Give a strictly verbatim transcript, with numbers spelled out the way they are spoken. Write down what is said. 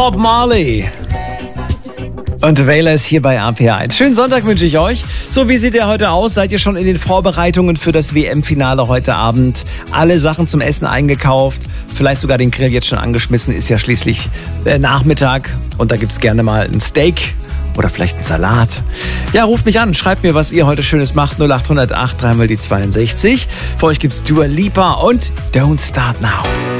Bob Marley und Wailers hier bei A P eins. Schönen Sonntag wünsche ich euch. So, wie sieht ihr heute aus? Seid ihr schon in den Vorbereitungen für das W M-Finale heute Abend? Alle Sachen zum Essen eingekauft? Vielleicht sogar den Grill jetzt schon angeschmissen? Ist ja schließlich äh, Nachmittag und da gibt's gerne mal ein Steak oder vielleicht einen Salat. Ja, ruft mich an, schreibt mir, was ihr heute Schönes macht. null acht null acht, drei mal die zweiundsechzig. Für euch gibt's Dua Lipa und Don't Start Now.